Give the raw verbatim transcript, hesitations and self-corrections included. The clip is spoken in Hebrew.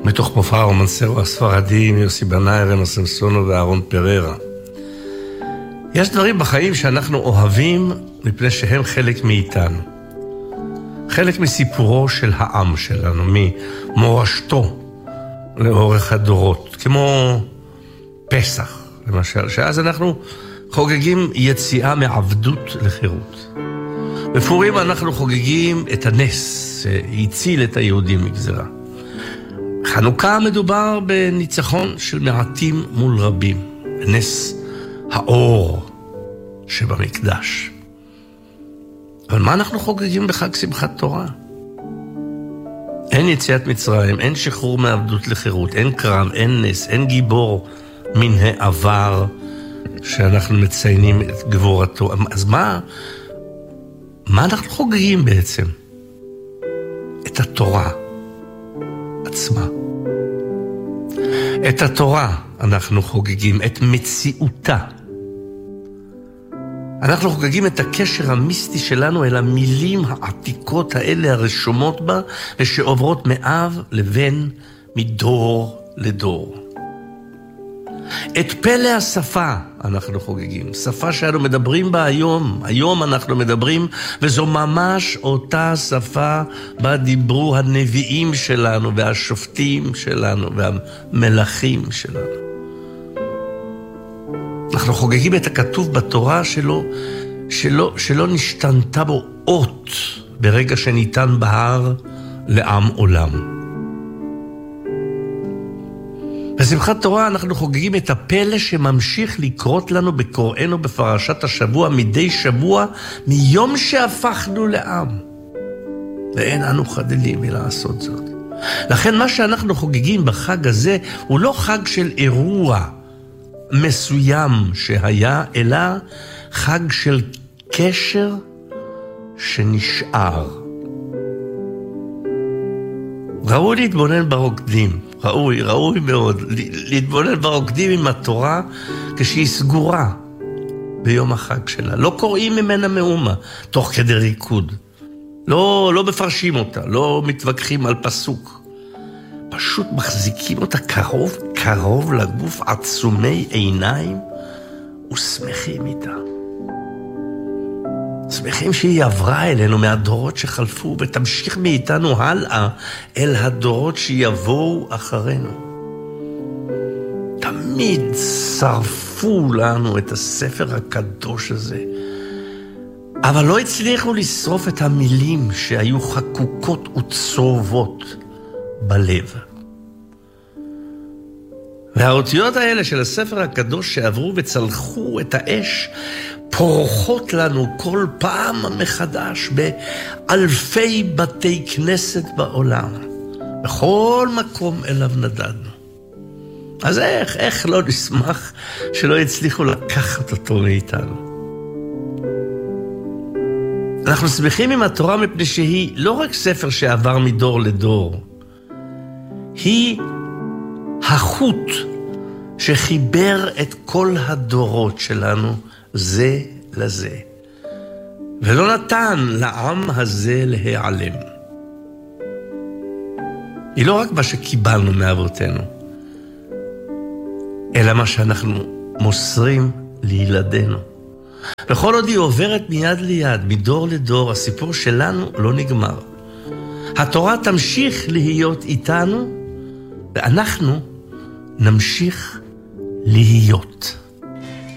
מתוך מופע הרומנסרו הספרדים, יוסי בנאי, רנו סמסונו ואהרון פררה. יש דברים בחיים שאנחנו אוהבים מפני שהם חלק מאיתנו. חלק מסיפורו של העם שלנו, ממורשתו לאורך הדורות, כמו פסח, למשל, שאז אנחנו חוגגים יציאה מעבדות לחירות. בפורים אנחנו חוגגים את הנס שהציל את היהודים מגזרה. חנוכה מדובר בניצחון של מעטים מול רבים, נס האור שבמקדש. אבל מה אנחנו חוגגים בחג שמחת תורה? אין יציאת מצרים, אין שחרור מעבדות לחירות, אין קרב, אין נס, אין גיבור מן העבר שאנחנו מציינים את גבורתו. אז מה, מה אנחנו חוגגים בעצם? את התורה עצמה. את התורה אנחנו חוגגים, את מציאותה. אנחנו חוגגים את הקשר המיסטי שלנו אל המילים העתיקות האלה הרשומות בה, ושעוברות מאב לבן, מדור לדור. את פלא השפה אנחנו חוגגים, שפה שאנו מדברים בה היום, היום אנחנו מדברים, וזו ממש אותה שפה בה דיברו הנביאים שלנו, והשופטים שלנו, והמלכים שלנו. אנחנו חוגגים את הכתוב בתורה שלו, שלא, שלא נשתנתה בו אות ברגע שניתן בהר לעם עולם. בשמחת תורה אנחנו חוגגים את הפלא שממשיך לקרות לנו בקוראינו בפרשת השבוע מדי שבוע מיום שהפכנו לעם. ואין אנו חדלים מלעשות זאת. לכן מה שאנחנו חוגגים בחג הזה הוא לא חג של אירוע מסוים שהיה, אלא חג של קשר שנשאר. ראוי להתבונן ברוקדים, ראוי, ראוי מאוד, להתבונן ברוקדים עם התורה כשהיא סגורה ביום החג שלה. לא קוראים ממנה מאומה תוך כדי ריקוד. לא, לא מפרשים אותה, לא מתווכחים על פסוק. פשוט מחזיקים אותה קרוב, קרוב לגוף, עצומי עיניים, ושמחים איתה. שמחים שהיא עברה אלינו מהדורות שחלפו, ותמשיך מאיתנו הלאה אל הדורות שיבואו אחרינו. תמיד שרפו לנו את הספר הקדוש הזה, אבל לא הצליחו לשרוף את המילים שהיו חקוקות וצרובות בלב. והאותיות האלה של הספר הקדוש שעברו וצלחו את האש, פורחות לנו כל פעם מחדש באלפי בתי כנסת בעולם. בכל מקום אליו נדדנו. אז איך, איך לא נשמח שלא הצליחו לקחת אותו מאיתנו. אנחנו שמחים עם התורה מפני שהיא לא רק ספר שעבר מדור לדור, היא החוט שחיבר את כל הדורות שלנו זה לזה, ולא נתן לעם הזה להיעלם. היא לא רק מה שקיבלנו מאבותינו, אלא מה שאנחנו מוסרים לילדינו. וכל עוד היא עוברת מיד ליד, מדור לדור, הסיפור שלנו לא נגמר. התורה תמשיך להיות איתנו, ואנחנו נמשיך להיות.